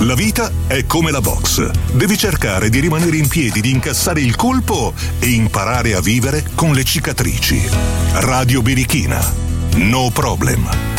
La vita è come la box. Devi cercare di rimanere in piedi, di incassare il colpo e imparare a vivere con le cicatrici. Radio Birichina. No problem.